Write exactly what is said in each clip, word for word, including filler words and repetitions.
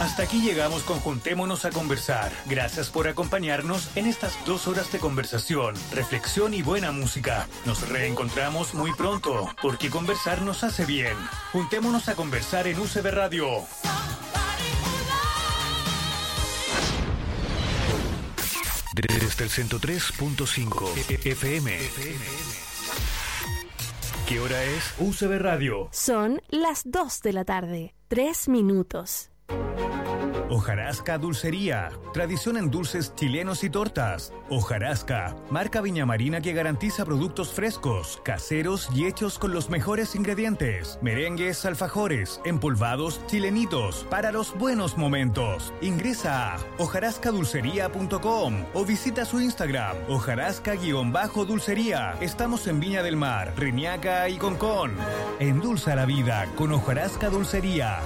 Hasta aquí llegamos con Juntémonos a Conversar. Gracias por acompañarnos en estas dos horas de conversación, reflexión y buena música. Nos reencontramos muy pronto, porque conversar nos hace bien. Juntémonos a Conversar en U C B Radio. Desde el ciento tres punto cinco F M. ¿Qué hora es? U C B Radio. Son las dos de la tarde, tres minutos. Hojarasca Dulcería, tradición en dulces chilenos y tortas. Hojarasca, marca Viña Marina que garantiza productos frescos, caseros y hechos con los mejores ingredientes. Merengues, alfajores, empolvados, chilenitos, para los buenos momentos. Ingresa a hojarasca dulcería punto com o visita su Instagram, hojarasca-dulcería. Estamos en Viña del Mar, Reñaca y Concón. Endulza la vida con Hojarasca Dulcería.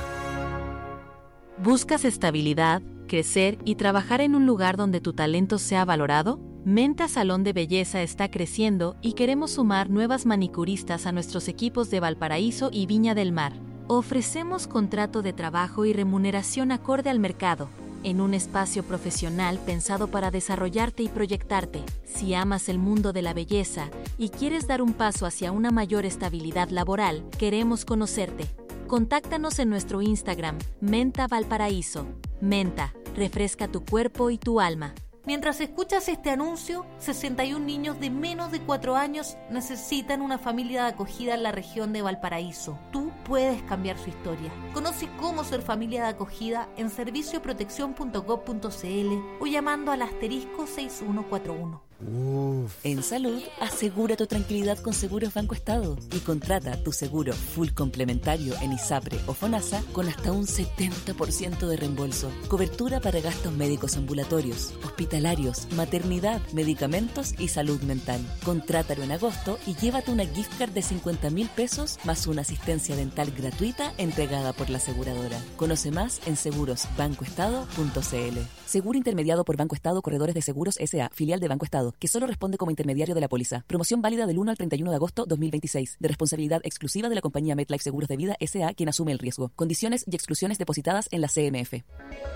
¿Buscas estabilidad, crecer y trabajar en un lugar donde tu talento sea valorado? Menta Salón de Belleza está creciendo y queremos sumar nuevas manicuristas a nuestros equipos de Valparaíso y Viña del Mar. Ofrecemos contrato de trabajo y remuneración acorde al mercado, en un espacio profesional pensado para desarrollarte y proyectarte. Si amas el mundo de la belleza y quieres dar un paso hacia una mayor estabilidad laboral, queremos conocerte. Contáctanos en nuestro Instagram, Menta Valparaíso. Menta, refresca tu cuerpo y tu alma. Mientras escuchas este anuncio, sesenta y un niños de menos de cuatro años necesitan una familia de acogida en la región de Valparaíso. Tú puedes cambiar su historia. Conoce cómo ser familia de acogida en servicio protección punto gob punto c l o llamando al asterisco seis uno cuatro uno. Uf. En salud, asegura tu tranquilidad con Seguros Banco Estado y contrata tu seguro full complementario en ISAPRE o FONASA con hasta un setenta por ciento de reembolso. Cobertura para gastos médicos ambulatorios, hospitalarios, maternidad, medicamentos y salud mental. Contrátalo en agosto y llévate una gift card de cincuenta mil pesos más una asistencia dental gratuita entregada por la aseguradora. Conoce más en seguros banco estado punto c l. Seguro intermediado por Banco Estado Corredores de Seguros S A, filial de Banco Estado, que solo responde como intermediario de la póliza. Promoción válida del uno al treinta y uno de agosto dos mil veintiséis. De responsabilidad exclusiva de la compañía MetLife Seguros de Vida S A, quien asume el riesgo. Condiciones y exclusiones depositadas en la C M F.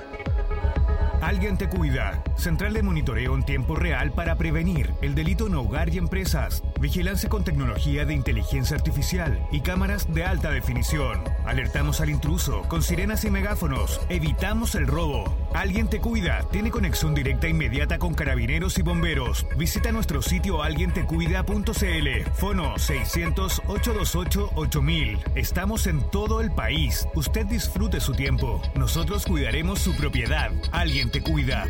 Alguien te cuida. Central de monitoreo en tiempo real para prevenir el delito en hogar y empresas. Vigilancia con tecnología de inteligencia artificial y cámaras de alta definición. Alertamos al intruso con sirenas y megáfonos. Evitamos el robo. Alguien te cuida. Tiene conexión directa e inmediata con carabineros y bomberos. Visita nuestro sitio alguien te cuida punto c l. Fono seiscientos, ochocientos veintiocho, ocho mil. Estamos en todo el país. Usted disfrute su tiempo. Nosotros cuidaremos su propiedad. Alguien te cuida.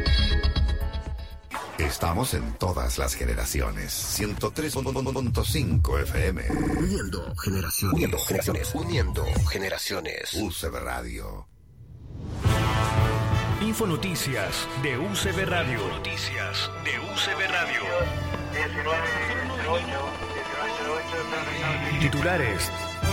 Estamos en todas las generaciones. ciento tres punto cinco F M. Uniendo generaciones. Uniendo generaciones. Uniendo generaciones. U C B Radio. Infonoticias de U C B Radio. Noticias de U C B Radio. Titulares.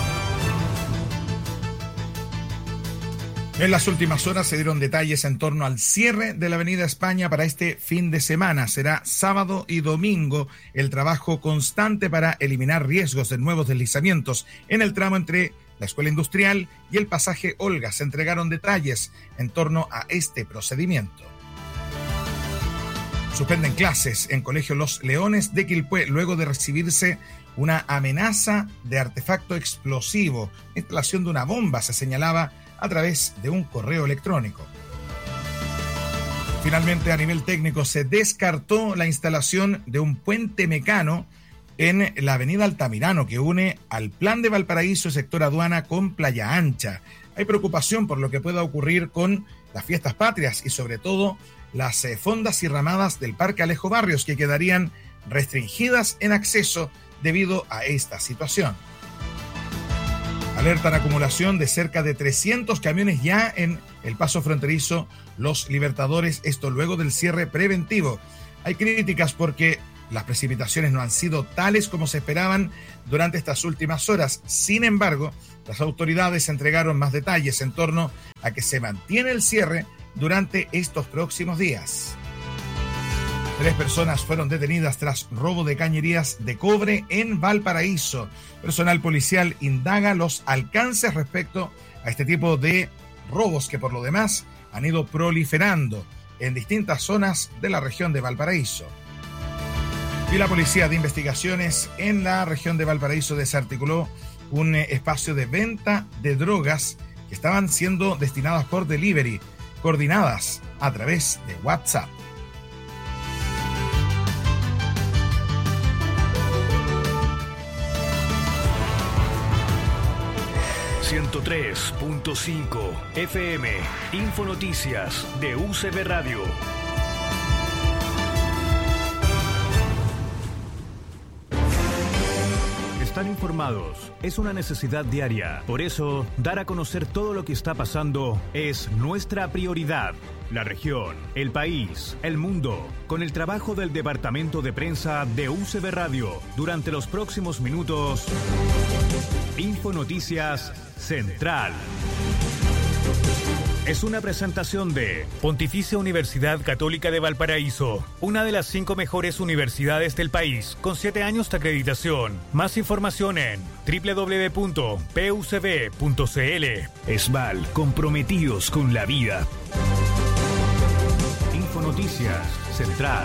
En las últimas horas se dieron detalles en torno al cierre de la Avenida España para este fin de semana. Será sábado y domingo el trabajo constante para eliminar riesgos de nuevos deslizamientos en el tramo entre la Escuela Industrial y el pasaje Olga. Se entregaron detalles en torno a este procedimiento. Suspenden clases en Colegio Los Leones de Quilpué luego de recibirse una amenaza de artefacto explosivo. La instalación de una bomba se señalaba a través de un correo electrónico. Finalmente, a nivel técnico, se descartó la instalación de un puente mecano en la avenida Altamirano que une al Plan de Valparaíso, sector aduana, con Playa Ancha. Hay preocupación por lo que pueda ocurrir con las fiestas patrias y sobre todo las eh, fondas y ramadas del Parque Alejo Barrios, que quedarían restringidas en acceso debido a esta situación. Alertan acumulación de cerca de trescientos camiones ya en el paso fronterizo Los Libertadores, esto luego del cierre preventivo. Hay críticas porque las precipitaciones no han sido tales como se esperaban durante estas últimas horas. Sin embargo, las autoridades entregaron más detalles en torno a que se mantiene el cierre durante estos próximos días. Tres personas fueron detenidas tras robo de cañerías de cobre en Valparaíso. Personal policial indaga los alcances respecto a este tipo de robos que por lo demás han ido proliferando en distintas zonas de la región de Valparaíso. Y la Policía de Investigaciones en la región de Valparaíso desarticuló un espacio de venta de drogas que estaban siendo destinadas por delivery, coordinadas a través de WhatsApp. ciento tres punto cinco F M, Infonoticias de U C B Radio. Estar informados es una necesidad diaria. Por eso, dar a conocer todo lo que está pasando es nuestra prioridad. La región, el país, el mundo, con el trabajo del Departamento de Prensa de U C B Radio. Durante los próximos minutos, Infonoticias Central. Es una presentación de Pontificia Universidad Católica de Valparaíso, una de las cinco mejores universidades del país, con siete años de acreditación. Más información en doble u doble u doble u punto p u c b punto c l. ESVAL, comprometidos con la vida. Infonoticias Central.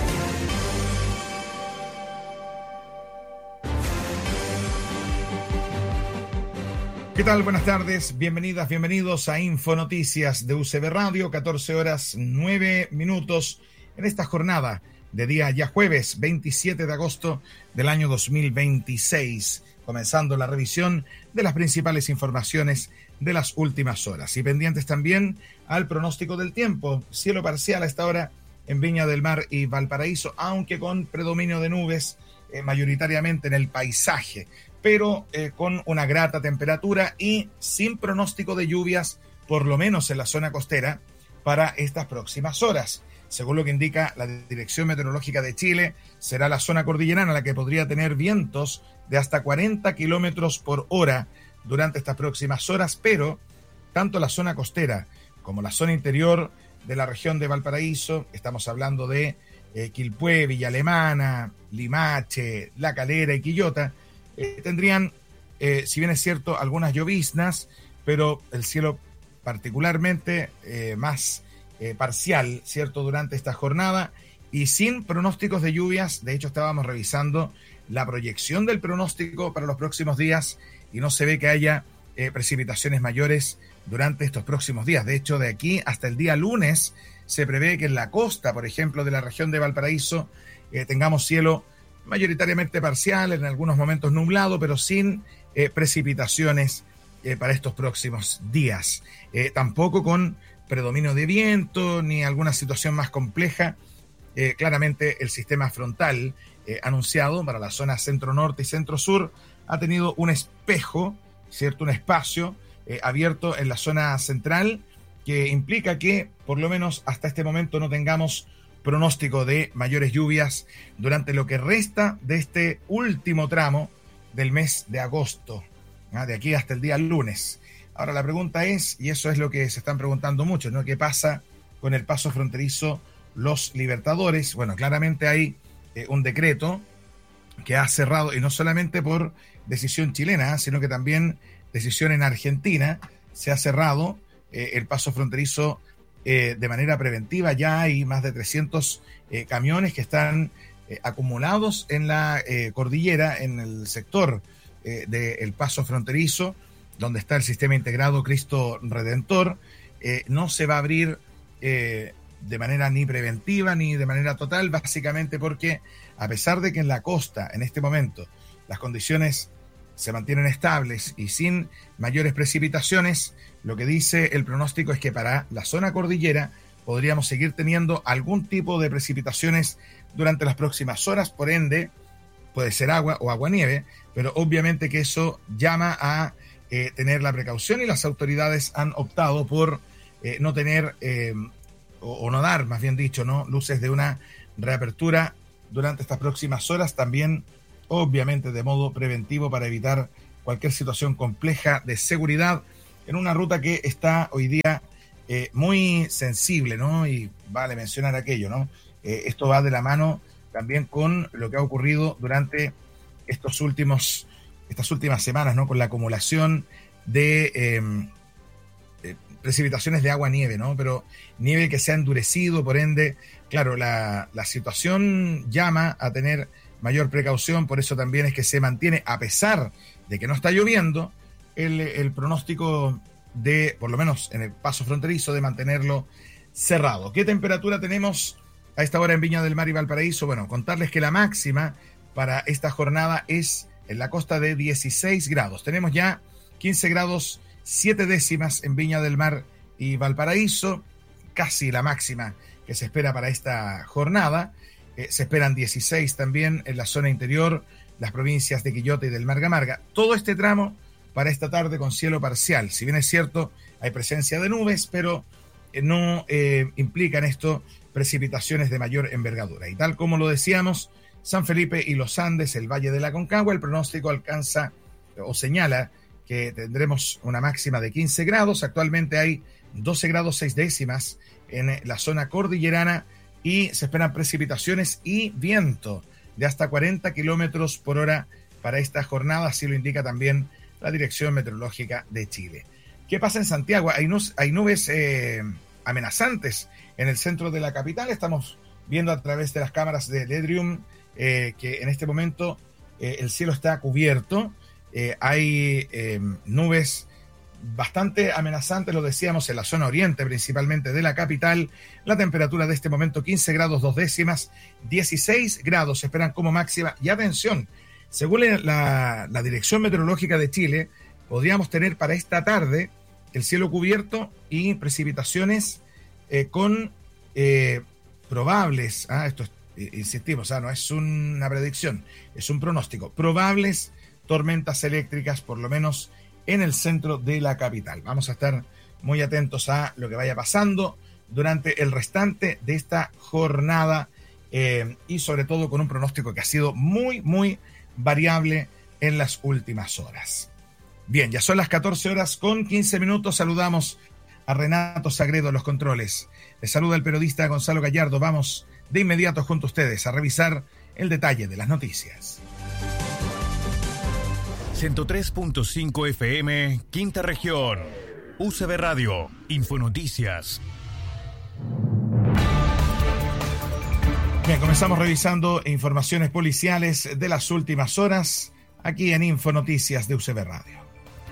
¿Qué tal? Buenas tardes, bienvenidas, bienvenidos a Infonoticias de U C B Radio, catorce horas nueve minutos en esta jornada de día ya jueves veintisiete de agosto del año dos mil veintiséis, comenzando la revisión de las principales informaciones de las últimas horas y pendientes también al pronóstico del tiempo. Cielo parcial a esta hora en Viña del Mar y Valparaíso, aunque con predominio de nubes eh, mayoritariamente en el paisaje, pero eh, con una grata temperatura y sin pronóstico de lluvias, por lo menos en la zona costera, para estas próximas horas. Según lo que indica la Dirección Meteorológica de Chile, será la zona cordillerana la que podría tener vientos de hasta cuarenta kilómetros por hora durante estas próximas horas, pero tanto la zona costera como la zona interior de la región de Valparaíso, estamos hablando de eh, Quilpué, Villa Alemana, Limache, La Calera y Quillota, Eh, tendrían, eh, si bien es cierto, algunas lloviznas, pero el cielo particularmente eh, más eh, parcial, ¿cierto?, durante esta jornada y sin pronósticos de lluvias. De hecho, estábamos revisando la proyección del pronóstico para los próximos días y no se ve que haya eh, precipitaciones mayores durante estos próximos días. De hecho, de aquí hasta el día lunes se prevé que en la costa, por ejemplo, de la región de Valparaíso, eh, tengamos cielo mayoritariamente parcial, en algunos momentos nublado, pero sin eh, precipitaciones eh, para estos próximos días. Eh, tampoco con predominio de viento ni alguna situación más compleja. Eh, claramente el sistema frontal eh, anunciado para la zona centro-norte y centro-sur ha tenido un espejo, ¿cierto? Un espacio eh, abierto en la zona central que implica que por lo menos hasta este momento no tengamos pronóstico de mayores lluvias durante lo que resta de este último tramo del mes de agosto, ¿no? De aquí hasta el día lunes. Ahora la pregunta es, y eso es lo que se están preguntando muchos, ¿no?, ¿qué pasa con el paso fronterizo Los Libertadores? Bueno, claramente hay eh, un decreto que ha cerrado, y no solamente por decisión chilena, sino que también decisión en Argentina, se ha cerrado eh, el paso fronterizo Eh, de manera preventiva. Ya hay más de trescientos eh, camiones que están eh, acumulados en la eh, cordillera, en el sector eh, del paso fronterizo, donde está el sistema integrado Cristo Redentor. Eh, no se va a abrir eh, de manera ni preventiva ni de manera total, básicamente porque a pesar de que en la costa, en este momento, las condiciones se mantienen estables y sin mayores precipitaciones, lo que dice el pronóstico es que para la zona cordillera podríamos seguir teniendo algún tipo de precipitaciones durante las próximas horas, por ende puede ser agua o aguanieve, pero obviamente que eso llama a eh, tener la precaución y las autoridades han optado por eh, no tener eh, o, o no dar, más bien dicho, ¿no?, luces de una reapertura durante estas próximas horas, también obviamente de modo preventivo para evitar cualquier situación compleja de seguridad en una ruta que está hoy día eh, muy sensible, ¿no? Y vale mencionar aquello, ¿no? Eh, esto va de la mano también con lo que ha ocurrido durante estos últimos, estas últimas semanas, ¿no?, con la acumulación de eh, eh, precipitaciones de agua-nieve, ¿no? Pero nieve que se ha endurecido, por ende, claro, la, la situación llama a tener mayor precaución, por eso también es que se mantiene, a pesar de que no está lloviendo, el, el pronóstico de, por lo menos en el paso fronterizo, de mantenerlo cerrado. ¿Qué temperatura tenemos a esta hora en Viña del Mar y Valparaíso? Bueno, contarles que la máxima para esta jornada es en la costa de dieciséis grados. Tenemos ya quince grados, siete décimas en Viña del Mar y Valparaíso, casi la máxima que se espera para esta jornada. Eh, se esperan dieciséis también en la zona interior, las provincias de Quillota y del Marga Marga. Todo este tramo para esta tarde con cielo parcial. Si bien es cierto, hay presencia de nubes, pero eh, no eh, implican esto precipitaciones de mayor envergadura. Y tal como lo decíamos, San Felipe y los Andes, el Valle de la Aconcagua, el pronóstico alcanza o señala que tendremos una máxima de quince grados. Actualmente hay doce grados seis décimas en la zona cordillerana y se esperan precipitaciones y viento de hasta cuarenta kilómetros por hora para esta jornada, así lo indica también la Dirección Meteorológica de Chile. ¿Qué pasa en Santiago? Hay, nubes, hay nubes eh, amenazantes en el centro de la capital. Estamos viendo a través de las cámaras de Ledrium eh, que en este momento eh, el cielo está cubierto. Eh, hay eh, nubes bastante amenazantes, lo decíamos, en la zona oriente principalmente de la capital. La temperatura de este momento quince grados dos décimas, dieciséis grados se esperan como máxima. Y atención, según la, la Dirección Meteorológica de Chile, podríamos tener para esta tarde el cielo cubierto y precipitaciones eh, con eh, probables, ah, esto es, eh, insistimos, ah, no es una predicción, es un pronóstico, probables tormentas eléctricas, por lo menos en el centro de la capital. Vamos a estar muy atentos a lo que vaya pasando durante el restante de esta jornada eh, y sobre todo con un pronóstico que ha sido muy, muy variable en las últimas horas. Bien, ya son las catorce horas con quince minutos. Saludamos a Renato Sagredo en los controles. Les saluda el periodista Gonzalo Gallardo. Vamos de inmediato junto a ustedes a revisar el detalle de las noticias. ciento tres punto cinco F M, Quinta Región. U C B Radio, Infonoticias. Bien, comenzamos revisando informaciones policiales de las últimas horas aquí en Infonoticias de U C B Radio.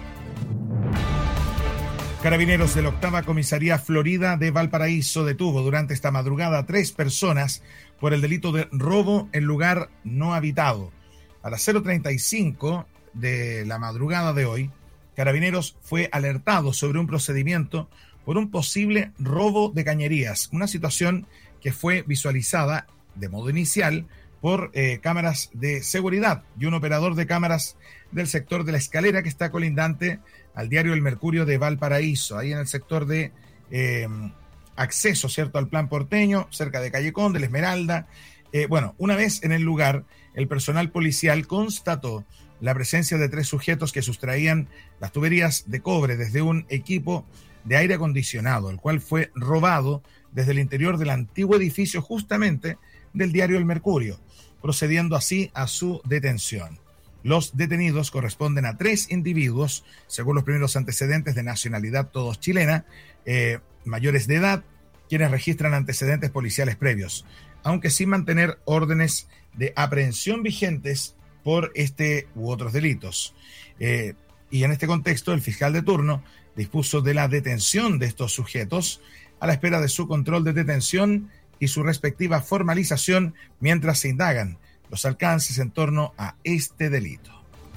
Carabineros de la octava Comisaría Florida de Valparaíso detuvo durante esta madrugada a tres personas por el delito de robo en lugar no habitado. A las cero treinta y cinco de la madrugada de hoy, Carabineros fue alertado sobre un procedimiento por un posible robo de cañerías, una situación que fue visualizada de modo inicial por eh, cámaras de seguridad y un operador de cámaras del sector de La Escalera que está colindante al diario El Mercurio de Valparaíso, ahí en el sector de eh, acceso, ¿cierto?, al Plan Porteño, cerca de Calle Conde, La Esmeralda. Eh, bueno, una vez en el lugar, el personal policial constató la presencia de tres sujetos que sustraían las tuberías de cobre desde un equipo de aire acondicionado, el cual fue robado desde el interior del antiguo edificio justamente del diario El Mercurio, procediendo así a su detención. Los detenidos corresponden a tres individuos, según los primeros antecedentes, de nacionalidad todos chilena, eh, mayores de edad, quienes registran antecedentes policiales previos, aunque sin mantener órdenes de aprehensión vigentes por este u otros delitos. Eh, y en este contexto, el fiscal de turno dispuso de la detención de estos sujetos a la espera de su control de detención y su respectiva formalización mientras se indagan los alcances en torno a este delito.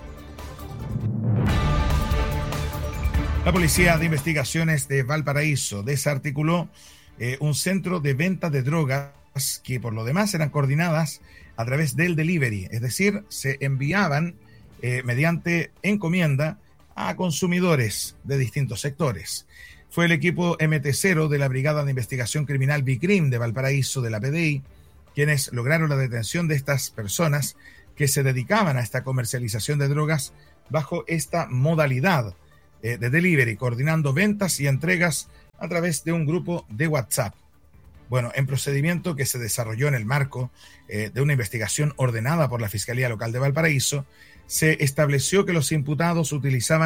La Policía de Investigaciones de Valparaíso desarticuló eh, un centro de venta de drogas que por lo demás eran coordinadas a través del delivery, es decir, se enviaban eh, mediante encomienda a consumidores de distintos sectores. Fue el equipo M T cero de la Brigada de Investigación Criminal BICRIM de Valparaíso de la P D I quienes lograron la detención de estas personas que se dedicaban a esta comercialización de drogas bajo esta modalidad eh, de delivery, coordinando ventas y entregas a través de un grupo de WhatsApp. Bueno, en procedimiento que se desarrolló en el marco eh, de una investigación ordenada por la Fiscalía Local de Valparaíso, se estableció que los imputados utilizaban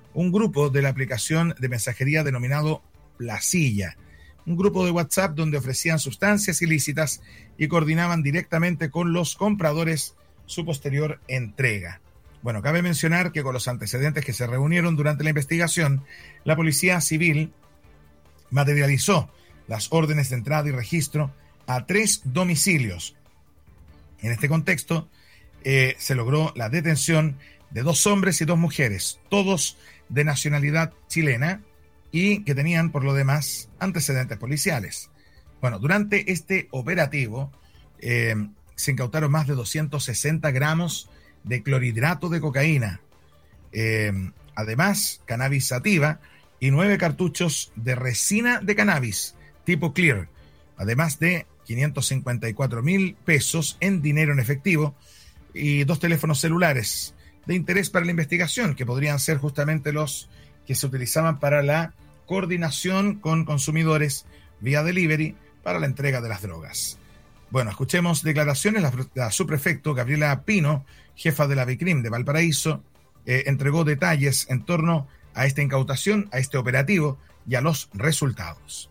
un grupo de la aplicación de mensajería denominado Placilla, un grupo de WhatsApp donde ofrecían sustancias ilícitas y coordinaban directamente con los compradores su posterior entrega. Bueno, cabe mencionar que con los antecedentes que se reunieron durante la investigación, la Policía Civil materializó las órdenes de entrada y registro a tres domicilios. En este contexto, eh, se logró la detención de dos hombres y dos mujeres, todos de nacionalidad chilena y que tenían, por lo demás, antecedentes policiales. Bueno, durante este operativo eh, se incautaron más de doscientos sesenta gramos de clorhidrato de cocaína, eh, además cannabis sativa y nueve cartuchos de resina de cannabis tipo clear, además de quinientos cincuenta y cuatro mil pesos en dinero en efectivo y dos teléfonos celulares de interés para la investigación, que podrían ser justamente los que se utilizaban para la coordinación con consumidores vía delivery para la entrega de las drogas. Bueno, escuchemos declaraciones. La, la subprefecto Gabriela Pino, jefa de la Vicrim de Valparaíso, eh, entregó detalles en torno a esta incautación, a este operativo y a los resultados.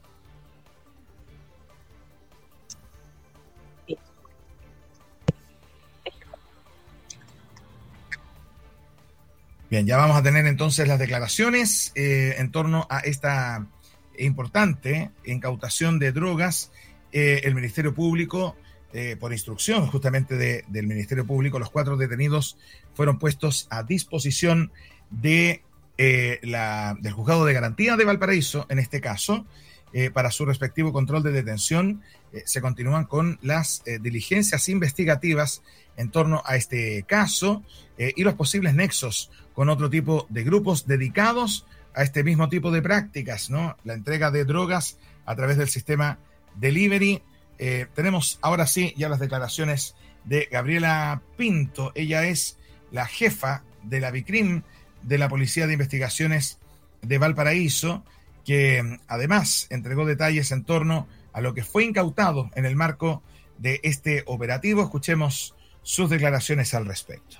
Bien, ya vamos a tener entonces las declaraciones eh, en torno a esta importante incautación de drogas. Eh, el Ministerio Público, eh, por instrucción justamente de, del Ministerio Público, los cuatro detenidos fueron puestos a disposición de eh, la, del Juzgado de Garantía de Valparaíso, en este caso, eh, para su respectivo control de detención. Eh, se continúan con las eh, diligencias investigativas en torno a este caso eh, y los posibles nexos con otro tipo de grupos dedicados a este mismo tipo de prácticas, ¿no? La entrega de drogas a través del sistema delivery. Eh, tenemos ahora sí ya las declaraciones de Gabriela Pinto. Ella es la jefa de la Vicrim de la Policía de Investigaciones de Valparaíso, que además entregó detalles en torno a lo que fue incautado en el marco de este operativo. Escuchemos sus declaraciones al respecto.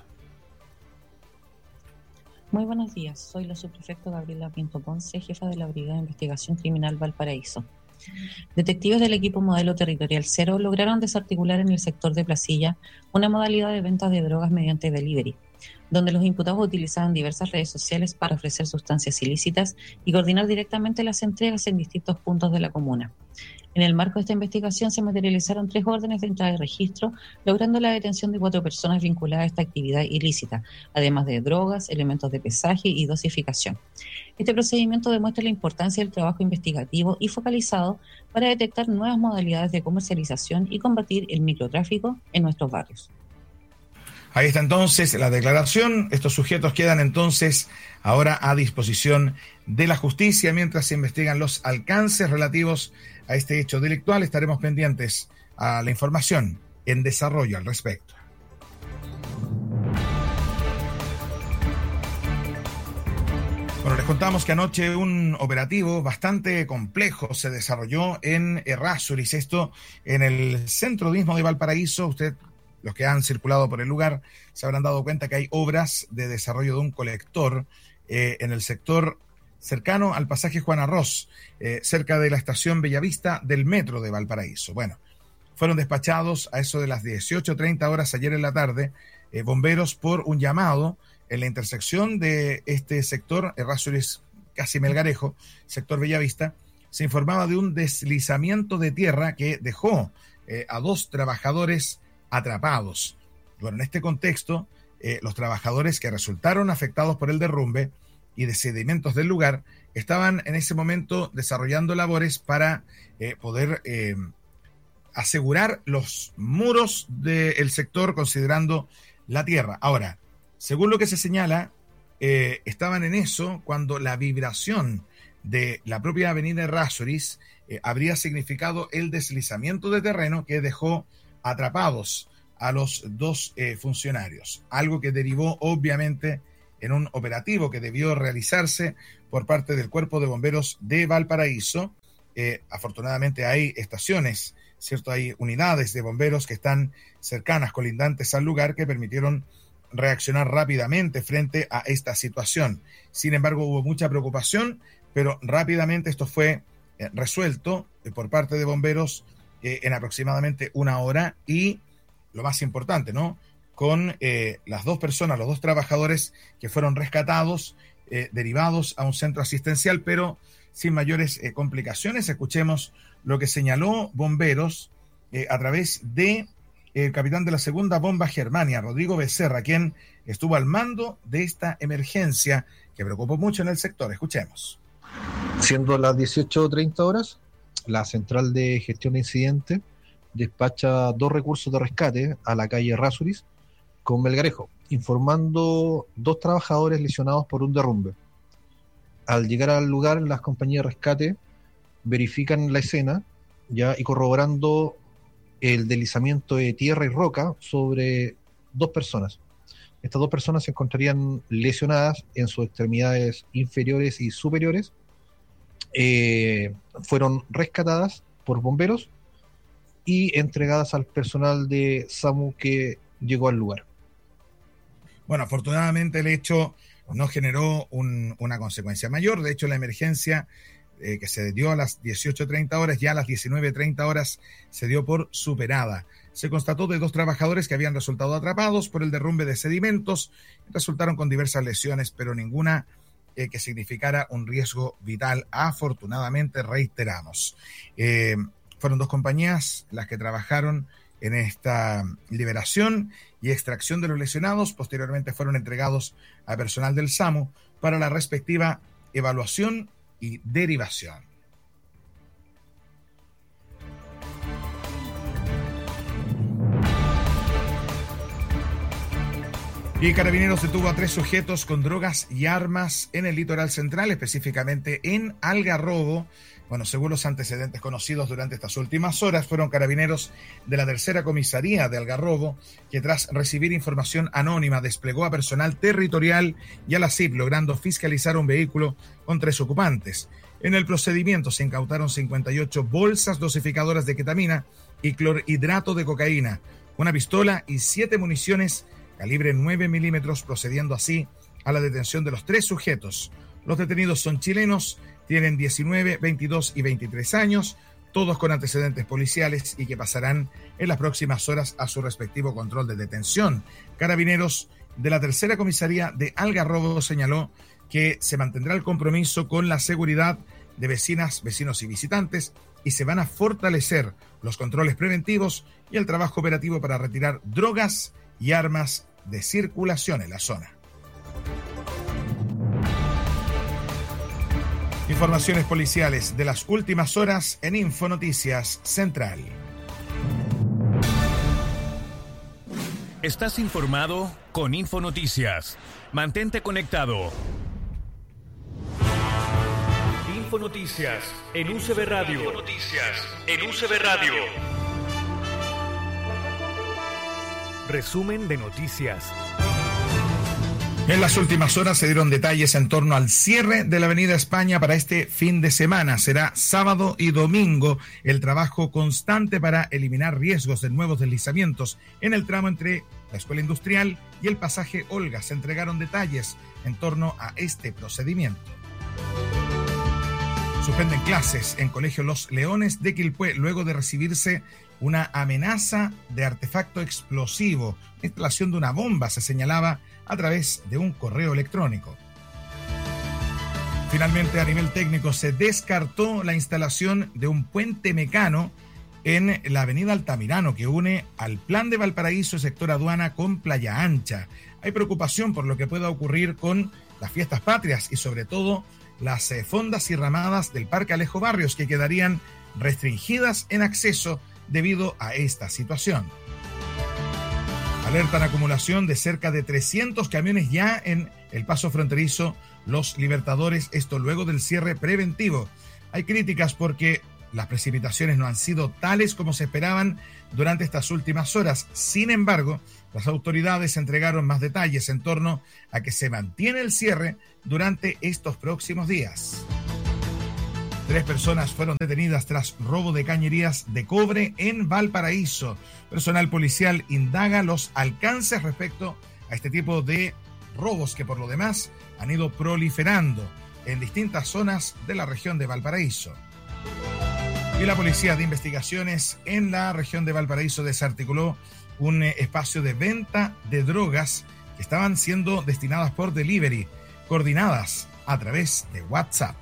Muy buenos días, soy la subprefecta Gabriela Pinto Ponce, jefa de la Brigada de Investigación Criminal Valparaíso. Detectives del equipo Modelo Territorial Cero lograron desarticular en el sector de Placilla una modalidad de venta de drogas mediante delivery, donde los imputados utilizaban diversas redes sociales para ofrecer sustancias ilícitas y coordinar directamente las entregas en distintos puntos de la comuna. En el marco de esta investigación se materializaron tres órdenes de entrada y registro, logrando la detención de cuatro personas vinculadas a esta actividad ilícita, además de drogas, elementos de pesaje y dosificación. Este procedimiento demuestra la importancia del trabajo investigativo y focalizado para detectar nuevas modalidades de comercialización y combatir el microtráfico en nuestros barrios. Ahí está entonces la declaración. Estos sujetos quedan entonces ahora a disposición de la justicia mientras se investigan los alcances relativos a este hecho delictual. Estaremos pendientes a la información en desarrollo al respecto. Bueno, les contamos que anoche un operativo bastante complejo se desarrolló en Errázuriz, esto en el centro mismo de Valparaíso. Usted, los que han circulado por el lugar, se habrán dado cuenta que hay obras de desarrollo de un colector eh, en el sector cercano al pasaje Juan Arroz, eh, cerca de la estación Bellavista del metro de Valparaíso. Bueno, fueron despachados a eso de las dieciocho treinta horas ayer en la tarde eh, bomberos por un llamado en la intersección de este sector, Errázuriz casi Melgarejo, sector Bellavista. Se informaba de un deslizamiento de tierra que dejó eh, a dos trabajadores atrapados. Bueno, en este contexto, eh, los trabajadores que resultaron afectados por el derrumbe y de sedimentos del lugar estaban en ese momento desarrollando labores para eh, poder eh, asegurar los muros del sector considerando la tierra. Ahora, según lo que se señala, eh, estaban en eso cuando la vibración de la propia avenida Errázuriz eh, habría significado el deslizamiento de terreno que dejó atrapados a los dos eh, funcionarios, algo que derivó obviamente en un operativo que debió realizarse por parte del Cuerpo de Bomberos de Valparaíso. Eh, afortunadamente hay estaciones, ¿cierto? Hay unidades de bomberos que están cercanas, colindantes al lugar, que permitieron reaccionar rápidamente frente a esta situación. Sin embargo, hubo mucha preocupación, pero rápidamente esto fue eh, resuelto eh, por parte de bomberos eh, en aproximadamente una hora y, lo más importante, ¿no?, con eh, las dos personas, los dos trabajadores que fueron rescatados, eh, derivados a un centro asistencial, pero sin mayores eh, complicaciones. Escuchemos lo que señaló bomberos eh, a través de el capitán de la segunda bomba Germania, Rodrigo Becerra, quien estuvo al mando de esta emergencia que preocupó mucho en el sector. Escuchemos. Siendo las dieciocho treinta horas, la central de gestión de incidentes despacha dos recursos de rescate a la calle Rasuris con Melgarejo, informando dos trabajadores lesionados por un derrumbe. Al llegar al lugar, las compañías de rescate verifican la escena ya y corroborando el deslizamiento de tierra y roca sobre dos personas. Estas dos personas se encontrarían lesionadas en sus extremidades inferiores y superiores. Eh, fueron rescatadas por bomberos y entregadas al personal de SAMU que llegó al lugar. Bueno, afortunadamente el hecho no generó un, una consecuencia mayor. De hecho, la emergencia eh, que se dio a las dieciocho treinta horas, ya a las diecinueve treinta horas se dio por superada. Se constató de dos trabajadores que habían resultado atrapados por el derrumbe de sedimentos. Resultaron con diversas lesiones, pero ninguna eh, que significara un riesgo vital. Afortunadamente, reiteramos. Eh, fueron dos compañías las que trabajaron en esta liberación y extracción de los lesionados. Posteriormente fueron entregados a personal del SAMU para la respectiva evaluación y derivación. Y Carabineros detuvo a tres sujetos con drogas y armas en el litoral central, específicamente en Algarrobo. Bueno, según los antecedentes conocidos durante estas últimas horas, fueron Carabineros de la tercera comisaría de Algarrobo que, tras recibir información anónima, desplegó a personal territorial y a la C I P, logrando fiscalizar un vehículo con tres ocupantes. En el procedimiento se incautaron cincuenta y ocho bolsas dosificadoras de ketamina y clorhidrato de cocaína, una pistola y siete municiones calibre nueve milímetros, procediendo así a la detención de los tres sujetos. Los detenidos son chilenos, tienen diecinueve, veintidós y veintitrés años, todos con antecedentes policiales y que pasarán en las próximas horas a su respectivo control de detención. Carabineros de la tercera comisaría de Algarrobo señaló que se mantendrá el compromiso con la seguridad de vecinas, vecinos y visitantes y se van a fortalecer los controles preventivos y el trabajo operativo para retirar drogas y armas de circulación en la zona. Informaciones policiales de las últimas horas en Infonoticias Central. Estás informado con Infonoticias. Mantente conectado. Infonoticias en U C B Radio. Infonoticias en U C B Radio. Resumen de noticias. En las últimas horas se dieron detalles en torno al cierre de la Avenida España para este fin de semana. Será sábado y domingo el trabajo constante para eliminar riesgos de nuevos deslizamientos en el tramo entre la Escuela Industrial y el pasaje Olga. Se entregaron detalles en torno a este procedimiento. Suspenden clases en Colegio Los Leones de Quilpué luego de recibirse una amenaza de artefacto explosivo. La instalación de una bomba se señalaba a través de un correo electrónico. Finalmente, a nivel técnico, se descartó la instalación de un puente mecano en la avenida Altamirano que une al Plan de Valparaíso, sector aduana, con Playa Ancha. Hay preocupación por lo que pueda ocurrir con las fiestas patrias y sobre todo las eh, fondas y ramadas del Parque Alejo Barrios, que quedarían restringidas en acceso debido a esta situación. Alertan acumulación de cerca de trescientos camiones ya en el paso fronterizo Los Libertadores, esto luego del cierre preventivo. Hay críticas porque las precipitaciones no han sido tales como se esperaban durante estas últimas horas. Sin embargo, las autoridades entregaron más detalles en torno a que se mantiene el cierre durante estos próximos días. Tres personas fueron detenidas tras robo de cañerías de cobre en Valparaíso. Personal policial indaga los alcances respecto a este tipo de robos que por lo demás han ido proliferando en distintas zonas de la región de Valparaíso. Y la Policía de Investigaciones en la región de Valparaíso desarticuló un espacio de venta de drogas que estaban siendo destinadas por delivery, coordinadas a través de WhatsApp.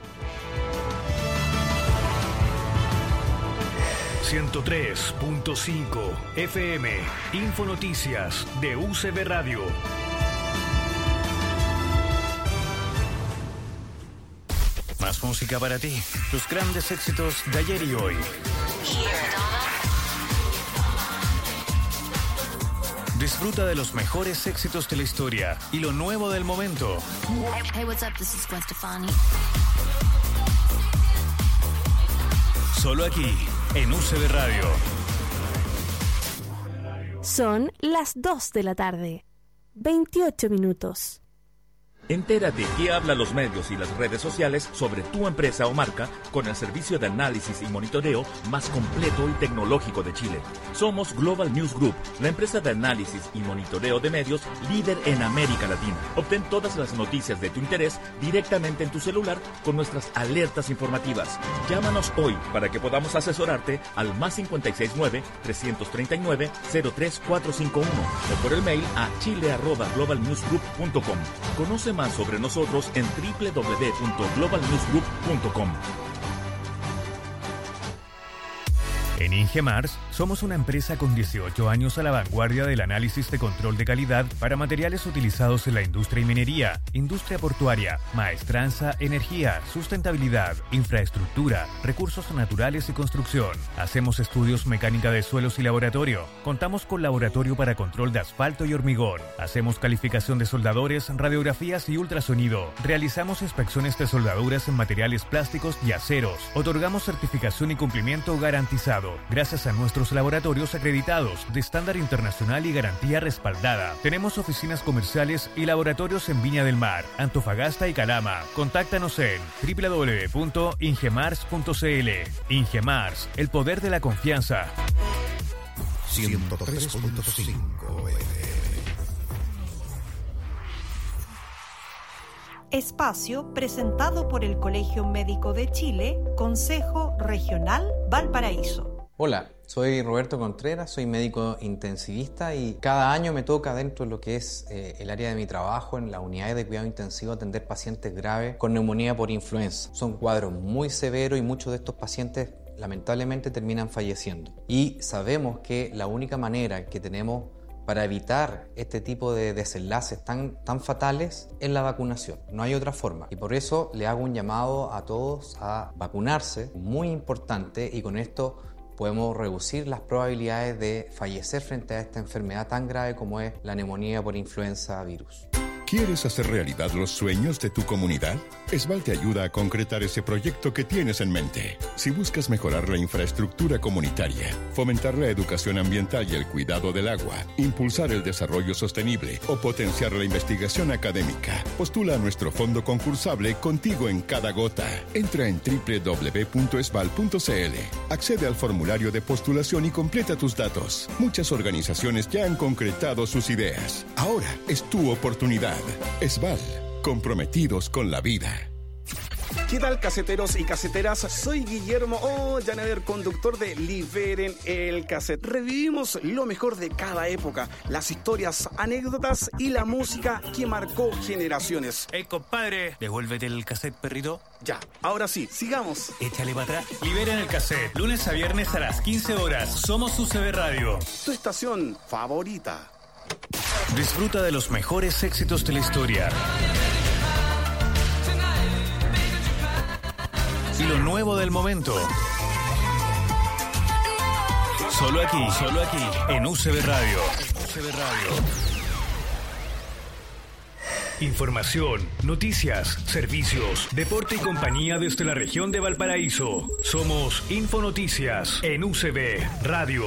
ciento tres punto cinco F M, Infonoticias de U C B Radio. Más música para ti, los grandes éxitos de ayer y hoy. Disfruta de los mejores éxitos de la historia y lo nuevo del momento. Hey, what's up? This is Gwen Stefani. Solo aquí, en U C B Radio. Son las dos de la tarde, veintiocho minutos. Entérate qué hablan los medios y las redes sociales sobre tu empresa o marca con el servicio de análisis y monitoreo más completo y tecnológico de Chile. Somos Global News Group, la empresa de análisis y monitoreo de medios líder en América Latina. Obtén todas las noticias de tu interés directamente en tu celular con nuestras alertas informativas. Llámanos hoy para que podamos asesorarte al más cinco seis nueve, tres tres nueve, cero tres cuatro cinco uno o por el mail a chile arroba global news group punto com. Conoce más sobre nosotros en doble u doble u doble u punto global news group punto com. En Ingemars somos una empresa con dieciocho años a la vanguardia del análisis de control de calidad para materiales utilizados en la industria y minería, industria portuaria, maestranza, energía, sustentabilidad, infraestructura, recursos naturales y construcción. Hacemos estudios mecánica de suelos y laboratorio. Contamos con laboratorio para control de asfalto y hormigón. Hacemos calificación de soldadores, radiografías y ultrasonido. Realizamos inspecciones de soldaduras en materiales plásticos y aceros. Otorgamos certificación y cumplimiento garantizado gracias a nuestros laboratorios acreditados de estándar internacional y garantía respaldada. Tenemos oficinas comerciales y laboratorios en Viña del Mar, Antofagasta y Calama. Contáctanos en doble u doble u doble u punto ingemars punto c l. Ingemars, el poder de la confianza. ciento tres punto cinco Espacio presentado por el Colegio Médico de Chile, Consejo Regional Valparaíso. Hola, soy Roberto Contreras, soy médico intensivista y cada año me toca dentro de lo que es eh, el área de mi trabajo en la unidad de cuidado intensivo atender pacientes graves con neumonía por influenza. Son cuadros muy severos y muchos de estos pacientes lamentablemente terminan falleciendo. Y sabemos que la única manera que tenemos para evitar este tipo de desenlaces tan, tan fatales es la vacunación. No hay otra forma. Y por eso le hago un llamado a todos a vacunarse, muy importante, y con esto podemos reducir las probabilidades de fallecer frente a esta enfermedad tan grave como es la neumonía por influenza virus. ¿Quieres hacer realidad los sueños de tu comunidad? Esval te ayuda a concretar ese proyecto que tienes en mente. Si buscas mejorar la infraestructura comunitaria, fomentar la educación ambiental y el cuidado del agua, impulsar el desarrollo sostenible o potenciar la investigación académica, postula a nuestro fondo concursable Contigo en Cada Gota. Entra en doble u doble u doble u punto esval punto c l, accede al formulario de postulación y completa tus datos. Muchas organizaciones ya han concretado sus ideas. Ahora es tu oportunidad. Esval, comprometidos con la vida. ¿Qué tal, caseteros y caseteras? Soy Guillermo Ollaner, conductor de Liberen el Cassette. Revivimos lo mejor de cada época, las historias, anécdotas y la música que marcó generaciones. Hey, compadre, devuélvete el cassette, perrito. Ya, ahora sí, sigamos. Échale para atrás. Liberen el Cassette, lunes a viernes a las quince horas. Somos U C B Radio. Tu estación favorita. Disfruta de los mejores éxitos de la historia y lo nuevo del momento. Solo aquí, solo aquí, en U C B Radio. U C B Radio. Información, noticias, servicios, deporte y compañía desde la región de Valparaíso. Somos Infonoticias en U C B Radio.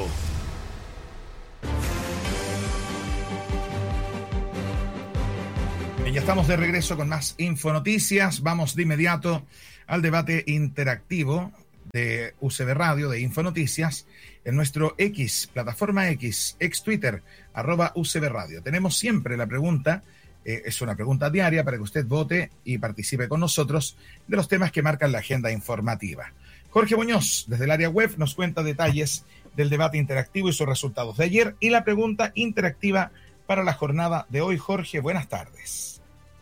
Ya estamos de regreso con más Infonoticias. Vamos de inmediato al debate interactivo de U C B Radio, de Infonoticias, en nuestro X, plataforma X, ex Twitter, arroba U C B Radio. Tenemos siempre la pregunta, eh, es una pregunta diaria para que usted vote y participe con nosotros de los temas que marcan la agenda informativa. Jorge Muñoz, desde el área web, nos cuenta detalles del debate interactivo y sus resultados de ayer y la pregunta interactiva para la jornada de hoy. Jorge, buenas tardes.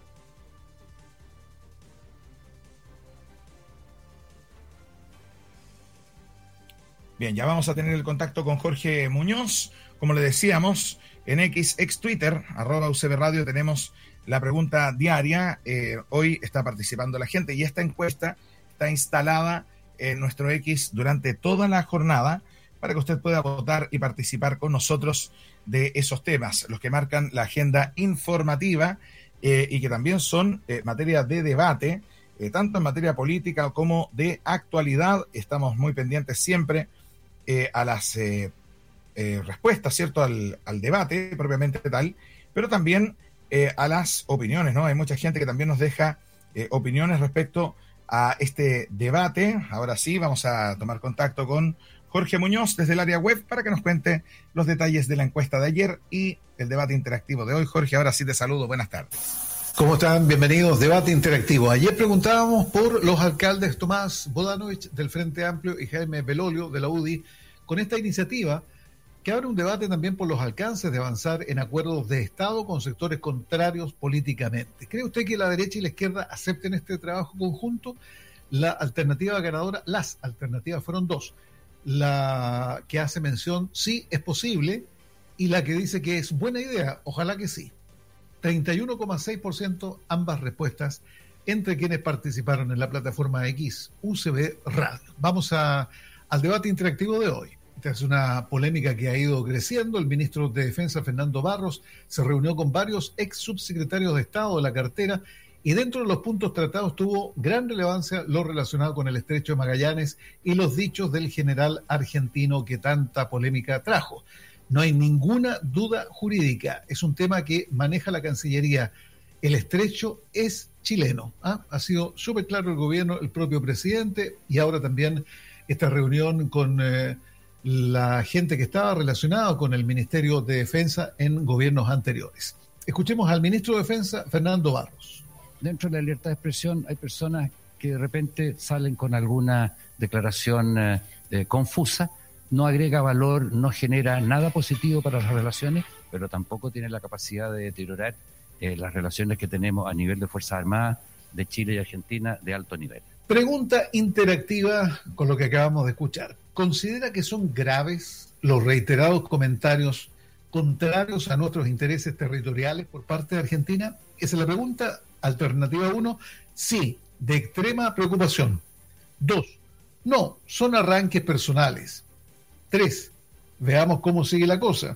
Bien, ya vamos a tener el contacto con Jorge Muñoz. Como le decíamos, en X, ex Twitter, arroba U C B Radio, tenemos la pregunta diaria. Eh, hoy está participando la gente y esta encuesta está instalada en nuestro X durante toda la jornada para que usted pueda votar y participar con nosotros de esos temas, los que marcan la agenda informativa eh, y que también son eh, materia de debate, eh, tanto en materia política como de actualidad. Estamos muy pendientes siempre eh, a las eh, eh, respuestas, ¿cierto?, al, al debate propiamente tal, pero también eh, a las opiniones, ¿no? Hay mucha gente que también nos deja eh, opiniones respecto a este debate. Ahora sí, vamos a tomar contacto con Jorge Muñoz desde el área web para que nos cuente los detalles de la encuesta de ayer y el debate interactivo de hoy. Jorge, ahora sí te saludo. Buenas tardes. ¿Cómo están? Bienvenidos. Debate interactivo. Ayer preguntábamos por los alcaldes Tomás Bodanovich del Frente Amplio y Jaime Belolio de la U D I con esta iniciativa que abre un debate también por los alcances de avanzar en acuerdos de Estado con sectores contrarios políticamente. ¿Cree usted que la derecha y la izquierda acepten este trabajo conjunto? La alternativa ganadora, las alternativas fueron dos. La que hace mención, sí, es posible, y la que dice que es buena idea, ojalá que sí. treinta y uno coma seis por ciento ambas respuestas entre quienes participaron en la plataforma X, U C B Radio. Vamos a, al debate interactivo de hoy. Esta es una polémica que ha ido creciendo. El ministro de Defensa, Fernando Barros, se reunió con varios ex subsecretarios de Estado de la cartera y dentro de los puntos tratados tuvo gran relevancia lo relacionado con el Estrecho de Magallanes y los dichos del general argentino que tanta polémica trajo. No hay ninguna duda jurídica. Es un tema que maneja la Cancillería. El Estrecho es chileno. ¿ah? Ha sido súper claro el gobierno, el propio presidente y ahora también esta reunión con eh, la gente que estaba relacionada con el Ministerio de Defensa en gobiernos anteriores. Escuchemos al ministro de Defensa, Fernando Barros. Dentro de la libertad de expresión hay personas que de repente salen con alguna declaración eh, eh, confusa, no agrega valor, no genera nada positivo para las relaciones, pero tampoco tiene la capacidad de deteriorar eh, las relaciones que tenemos a nivel de Fuerzas Armadas de Chile y Argentina de alto nivel. Pregunta interactiva con lo que acabamos de escuchar. ¿Considera que son graves los reiterados comentarios contrarios a nuestros intereses territoriales por parte de Argentina? Esa es la pregunta. Alternativa uno, sí, de extrema preocupación. Dos, no, son arranques personales. Tres, veamos cómo sigue la cosa.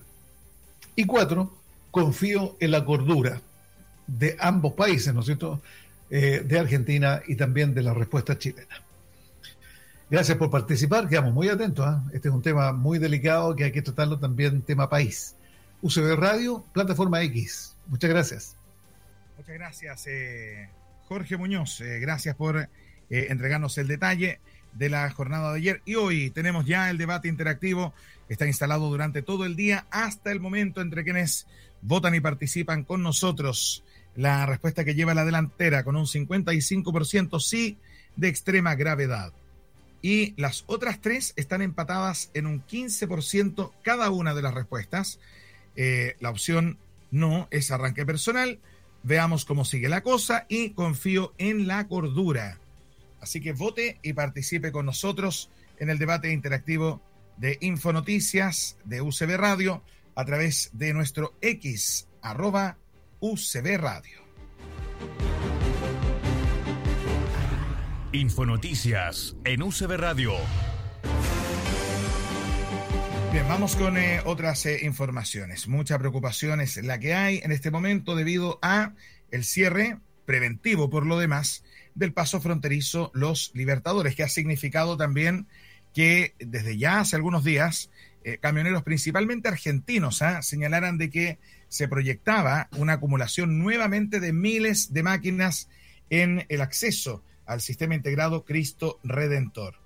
Y cuatro, confío en la cordura de ambos países, ¿no es cierto?, eh, de Argentina y también de la respuesta chilena. Gracias por participar, quedamos muy atentos. ¿eh? Este es un tema muy delicado que hay que tratarlo también tema país. U C B Radio, plataforma X. Muchas gracias. Muchas gracias, eh, Jorge Muñoz. Eh, gracias por eh, entregarnos el detalle de la jornada de ayer. Y hoy tenemos ya el debate interactivo. Está instalado durante todo el día hasta el momento entre quienes votan y participan con nosotros. La respuesta que lleva la delantera con un cincuenta y cinco por ciento sí de extrema gravedad. Y las otras tres están empatadas en un quince por ciento cada una de las respuestas. Eh, la opción no es arranque personal. Veamos cómo sigue la cosa y confío en la cordura. Así que vote y participe con nosotros en el debate interactivo de Infonoticias de U C B Radio a través de nuestro X, arroba U C B Radio. Infonoticias en U C B Radio. Bien, vamos con eh, otras eh, informaciones. Mucha preocupación es la que hay en este momento debido a el cierre preventivo, por lo demás, del paso fronterizo Los Libertadores, que ha significado también que desde ya hace algunos días eh, camioneros principalmente argentinos ¿eh? señalaran de que se proyectaba una acumulación nuevamente de miles de máquinas en el acceso al sistema integrado Cristo Redentor.